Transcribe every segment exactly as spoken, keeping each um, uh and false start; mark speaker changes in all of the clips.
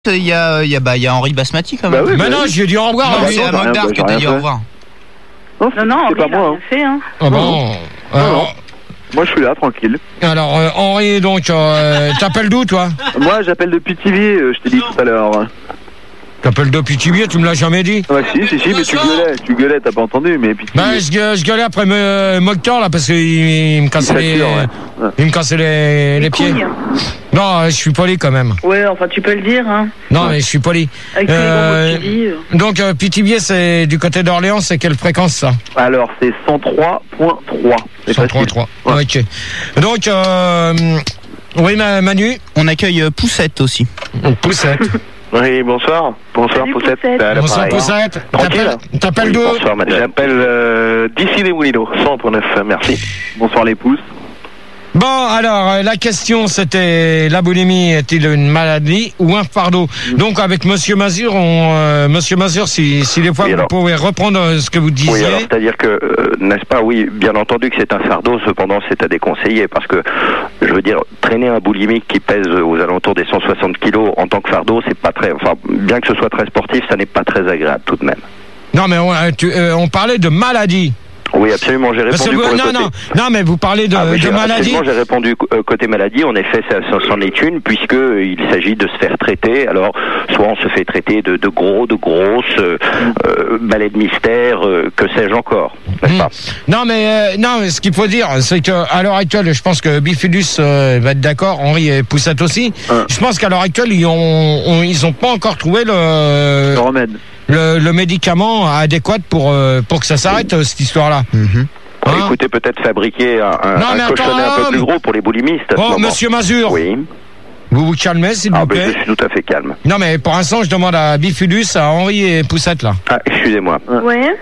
Speaker 1: Il y a, il y a, bah, il y a Henri Basmati quand même.
Speaker 2: Bah oui,
Speaker 3: Mais
Speaker 2: bah
Speaker 3: non,
Speaker 2: oui.
Speaker 3: j'ai dit au revoir.
Speaker 1: Non,
Speaker 2: bah,
Speaker 1: c'est
Speaker 2: non,
Speaker 1: à
Speaker 2: bah,
Speaker 1: Moldar
Speaker 2: bah,
Speaker 1: que
Speaker 2: j'ai
Speaker 1: t'as
Speaker 2: rien
Speaker 1: dit
Speaker 2: fait.
Speaker 1: au revoir.
Speaker 2: Non,
Speaker 4: Non, non,
Speaker 2: c'est
Speaker 4: Henri,
Speaker 2: pas
Speaker 4: il a
Speaker 2: moi.
Speaker 4: rien fait, hein.
Speaker 3: Ah bon.
Speaker 2: Non,
Speaker 3: Alors,
Speaker 2: non. Moi, je suis là, tranquille.
Speaker 3: alors euh, Henri, donc, euh, t'appelles d'où, toi?
Speaker 2: Moi, j'appelle depuis Pithiviers, euh, je t'ai dit tout à l'heure.
Speaker 3: T'appelles de Pithiviers, tu me l'as jamais dit?
Speaker 2: Ouais, si, si, si, mais tu gueulais, tu gueulais, t'as pas entendu, mais Pithiviers.
Speaker 3: Bah, je, gue- je gueulais après me, Mokhtar, là, parce qu'il il me cassait les,
Speaker 2: s'assure, ouais. Ouais.
Speaker 3: il me cassait les, les pieds.
Speaker 4: couilles.
Speaker 3: Non, euh, je suis poli quand même.
Speaker 4: Ouais, enfin, tu peux le dire, hein.
Speaker 3: Non, mais je suis poli.
Speaker 4: Avec tous les gros mots
Speaker 3: Euh,
Speaker 4: que tu dis. euh.
Speaker 3: Donc, euh, Pithiviers, c'est du côté d'Orléans, c'est quelle fréquence, ça?
Speaker 2: Alors, c'est cent trois point trois. C'est
Speaker 3: cent trois
Speaker 2: facile.
Speaker 3: trois.
Speaker 2: Ouais.
Speaker 3: Ok. Donc, euh, oui, ma- Manu?
Speaker 1: On accueille euh, Poussette aussi.
Speaker 3: Poussette.
Speaker 5: Oui, bonsoir. Bonsoir,
Speaker 4: Salut,
Speaker 5: Poussette.
Speaker 4: Poussette.
Speaker 5: À
Speaker 3: Bonsoir,
Speaker 5: l'appareil.
Speaker 3: Poussette.
Speaker 5: Tranquille.
Speaker 3: T'appelles- T'appelles
Speaker 5: Oui,
Speaker 3: d'où?
Speaker 5: bonsoir, madame. J'appelle euh, d'ici les Moulineaux, cent point neuf, merci.
Speaker 2: Bonsoir les pouces.
Speaker 3: Bon, alors, euh, la question, c'était, la boulimie est-il une maladie ou un fardeau? Donc, avec Monsieur Mazur, on, euh, Monsieur Mazur, si, si des fois
Speaker 5: Oui,
Speaker 3: vous
Speaker 5: alors.
Speaker 3: pouvez reprendre euh, ce que vous disiez.
Speaker 5: Oui, alors, c'est-à-dire que, euh, n'est-ce pas, oui, bien entendu que c'est un fardeau, cependant, c'est à déconseiller, parce que, je veux dire, traîner un boulimique qui pèse aux alentours des cent soixante kilos en tant que fardeau, c'est pas très, enfin, bien que ce soit très sportif, ça n'est pas très agréable, tout de même.
Speaker 3: Non, mais on, euh, tu, euh, on parlait de maladie.
Speaker 5: Oui, absolument, j'ai
Speaker 3: Parce que
Speaker 5: répondu
Speaker 3: vous-
Speaker 5: pour le
Speaker 3: non,
Speaker 5: côté...
Speaker 3: non, non, mais vous parlez de,
Speaker 5: Ah, mais
Speaker 3: de
Speaker 5: j'ai-
Speaker 3: maladie.
Speaker 5: absolument, j'ai répondu euh, côté maladie. En effet, ça, ça c'en est une, puisque euh, il s'agit de se faire traiter. Alors, soit on se fait traiter de, de gros, de grosses, euh, euh, balais de mystère, euh, que sais-je encore, n'est-ce
Speaker 3: Hmm.
Speaker 5: pas?
Speaker 3: Non, mais euh, non, mais ce qu'il faut dire, c'est que à l'heure actuelle, je pense que Bifidus euh, va être d'accord, Henri et Poussette aussi.
Speaker 2: Hein.
Speaker 3: Je pense qu'à l'heure actuelle, ils ont, ont- ils ont pas encore trouvé le,
Speaker 2: Le remède.
Speaker 3: le, le médicament adéquat pour euh, pour que ça s'arrête euh, cette histoire-là.
Speaker 1: Mhm.
Speaker 5: Bon,
Speaker 3: Hein
Speaker 5: écoutez, peut-être fabriquer un, un,
Speaker 3: Non,
Speaker 5: un
Speaker 3: mais
Speaker 5: cochonnet
Speaker 3: attends,
Speaker 5: un peu plus
Speaker 3: mais-
Speaker 5: gros pour les boulimistes. à ce
Speaker 3: Oh,
Speaker 5: moment.
Speaker 3: Monsieur Mazur,
Speaker 5: Oui.
Speaker 3: vous vous calmez, s'il
Speaker 5: Ah,
Speaker 3: vous
Speaker 5: ben,
Speaker 3: plaît.
Speaker 5: je suis tout à fait calme.
Speaker 3: Non, mais pour l'instant, je demande à Bifidus, à Henri et Poussette là.
Speaker 5: Ah, excusez-moi.
Speaker 4: Ouais.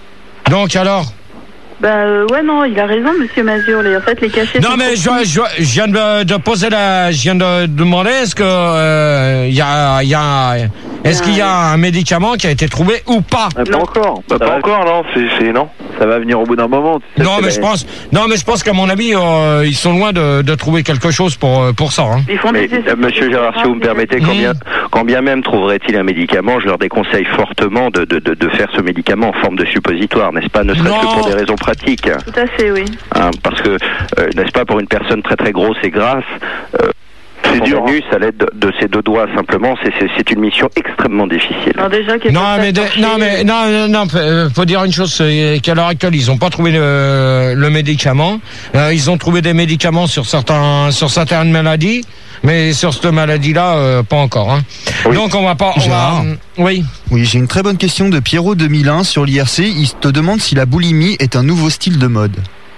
Speaker 3: Donc alors.
Speaker 4: Bah, euh, ouais, non, il a raison, monsieur Mazur. Les, en fait, les cachets.
Speaker 3: Non
Speaker 4: sont
Speaker 3: mais
Speaker 4: trop
Speaker 3: je, je, je viens de, de poser la, je viens de demander est-ce que euh, il y a, il y a, est-ce qu'il y a un médicament qui a été trouvé ou pas?
Speaker 2: Ah, pas
Speaker 4: Non.
Speaker 2: encore.
Speaker 5: Bah,
Speaker 2: ça,
Speaker 5: pas
Speaker 2: va,
Speaker 5: encore, non, c'est, c'est non.
Speaker 2: ça va venir au bout d'un moment. tu sais,
Speaker 3: Non
Speaker 2: c'est
Speaker 3: mais
Speaker 2: la-
Speaker 3: je pense, non mais je pense qu'à mon avis euh, ils sont loin de, de trouver quelque chose pour euh, pour ça. Hein.
Speaker 4: Ils font
Speaker 5: Mais,
Speaker 4: des essais
Speaker 5: euh, monsieur Gérard, si vous me permettez, quand bien, quand bien même trouverait-il un médicament, je leur déconseille fortement de, de, de, de faire ce médicament en forme de suppositoire, n'est-ce pas? Ne serait-ce
Speaker 3: Non.
Speaker 5: que pour des raisons pratiques.
Speaker 4: Tout à fait, oui.
Speaker 5: Hein, parce que, euh, n'est-ce pas, pour une personne très très grosse et grasse, euh, c'est dur. À l'aide de, de ses deux doigts simplement, c'est, c'est, c'est une mission extrêmement difficile.
Speaker 4: Alors, déjà, qu'est-ce
Speaker 3: Non
Speaker 4: que
Speaker 3: mais de-
Speaker 4: ça fait
Speaker 3: non mais non non, non faut- faut dire une chose, c'est qu'à l'heure actuelle ils ont pas trouvé le, le médicament. Euh, ils ont trouvé des médicaments sur certains sur certaines maladies, mais sur cette maladie-là euh, pas encore. Hein.
Speaker 5: Oui.
Speaker 3: Donc on va pas. On va,
Speaker 6: Gérard.
Speaker 3: oui.
Speaker 6: Oui, j'ai une très bonne question de Pierrot deux mille un sur l'I R C. Il te demande si la boulimie est un nouveau style de mode.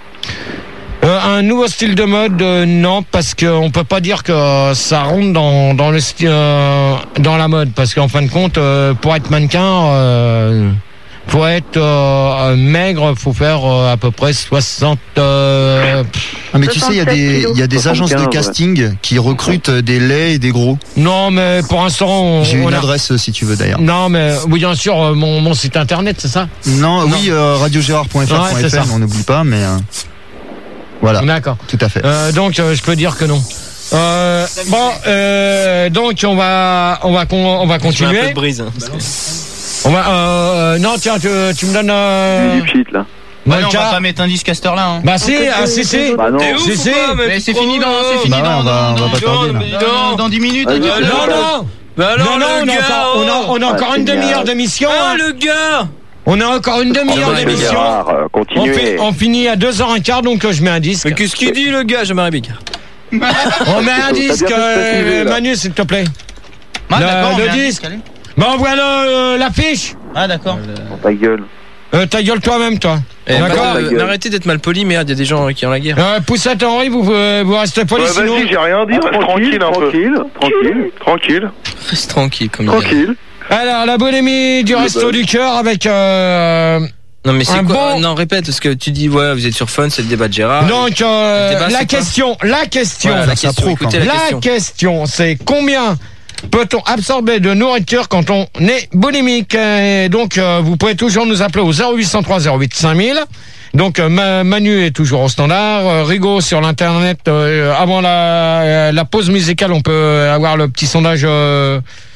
Speaker 3: Euh, un nouveau style de mode, euh, non, parce qu'on peut pas dire que ça rentre dans, dans le style, euh, dans la mode, parce qu'en fin de compte, euh, pour être mannequin, euh, faut être euh, maigre, faut faire euh, à peu près soixante. Euh, pff,
Speaker 6: Ah, mais tu sais, il y a des, il y a des agences de
Speaker 2: soixante-quinze,
Speaker 6: casting qui recrutent des laits et des gros.
Speaker 3: non, mais pour l'instant, on,
Speaker 6: J'ai
Speaker 3: on
Speaker 6: une
Speaker 3: a-
Speaker 6: adresse euh, si tu veux d'ailleurs.
Speaker 3: Non, mais oui, bien sûr, euh, mon, mon site internet, c'est ça.
Speaker 6: Non, oui, euh, radiogérard point F R point F R,
Speaker 3: Ouais, c'est ça.
Speaker 6: on n'oublie pas, mais euh, voilà,
Speaker 3: D'accord.
Speaker 6: tout à fait.
Speaker 3: Euh, donc, euh, je peux dire que non. Euh, bon, euh, donc on va, on va, con- on va continuer.
Speaker 7: Un peu de brise. hein, parce que-
Speaker 3: On va, euh, non, tiens, tu, tu me donnes. Euh,
Speaker 2: Du pchit, là.
Speaker 1: Bah non, on
Speaker 3: Malka.
Speaker 1: va pas mettre un discaster là. Hein.
Speaker 3: Bah si, ah, si, si.
Speaker 2: Bah non.
Speaker 7: T'es ouf
Speaker 3: Si,
Speaker 7: ou
Speaker 3: si.
Speaker 7: quoi, mec?
Speaker 1: Mais c'est fini dans, c'est fini
Speaker 6: Bah ouais,
Speaker 1: dans,
Speaker 6: on va-
Speaker 1: dans,
Speaker 6: on va
Speaker 1: dans,
Speaker 6: pas tarder, là.
Speaker 1: dans, dans, dans dix minutes.
Speaker 2: Ouais,
Speaker 1: on dit
Speaker 2: bah
Speaker 1: que-
Speaker 3: Non, non.
Speaker 7: Bah alors,
Speaker 3: non, non,
Speaker 7: le
Speaker 3: on a
Speaker 7: gars,
Speaker 3: encore, on a, on a
Speaker 2: oh.
Speaker 3: encore
Speaker 2: Ah,
Speaker 3: une
Speaker 2: c'est
Speaker 3: demi-heure
Speaker 2: bien.
Speaker 3: d'émission.
Speaker 7: Ah,
Speaker 3: hein.
Speaker 7: le gars.
Speaker 3: On a encore une demi-heure
Speaker 5: Monsieur
Speaker 3: d'émission.
Speaker 5: Gérard, euh,
Speaker 3: On,
Speaker 5: continuez.
Speaker 3: fait- on finit à deux heures quinze, donc euh, je mets un disque.
Speaker 7: Mais qu'est-ce qu'il dit, le gars? Je m'arrête bien.
Speaker 3: On met un
Speaker 2: T'as bien
Speaker 3: disque,
Speaker 2: fait de
Speaker 3: euh,
Speaker 2: préciser, là.
Speaker 3: Manu, s'il te plaît.
Speaker 1: Ah,
Speaker 3: Le-
Speaker 1: d'accord, on
Speaker 3: le
Speaker 1: met un
Speaker 3: disque.
Speaker 1: allez.
Speaker 3: Bah envoie le, euh, l'affiche.
Speaker 1: Ah, d'accord.
Speaker 2: Ta gueule.
Speaker 3: Euh, ta gueule toi-même, toi.
Speaker 7: Eh,
Speaker 3: D'accord.
Speaker 7: bah, euh, arrêtez d'être mal poli, merde, il y a des gens qui ont la guerre.
Speaker 3: Euh, Poussette et Henri, vous, vous, vous restez poli,
Speaker 5: Ouais,
Speaker 3: sinon.
Speaker 5: vas-y, j'ai rien dit, reste tranquille un peu.
Speaker 2: tranquille, tranquille,
Speaker 5: Tranquille.
Speaker 7: Reste tranquille, comme il dit.
Speaker 2: tranquille.
Speaker 3: Alors, la boulimie du
Speaker 2: Le
Speaker 3: resto
Speaker 2: buzz.
Speaker 3: du cœur avec... Euh,
Speaker 7: Non, mais c'est
Speaker 3: Un
Speaker 7: quoi?
Speaker 3: bon-
Speaker 7: Non, répète, parce que tu dis, ouais, vous êtes sur Fun, c'est le débat de Gérard.
Speaker 3: donc, euh,
Speaker 7: Le débat,
Speaker 3: la
Speaker 7: c'est quoi
Speaker 3: question, la question,
Speaker 7: Voilà, la
Speaker 6: ça
Speaker 7: question,
Speaker 6: pro,
Speaker 7: écoutez
Speaker 6: quand
Speaker 7: la
Speaker 3: la
Speaker 7: question.
Speaker 3: question, c'est combien peut-on absorber de nourriture quand on est boulimique? Et donc, euh, vous pouvez toujours nous appeler au zéro huit cent trois zéro huit cinq mille. Donc, euh, Ma- Manu est toujours au standard. Euh, Rigaud sur l'internet. Euh, avant la, la pause musicale, on peut avoir le petit sondage. Euh,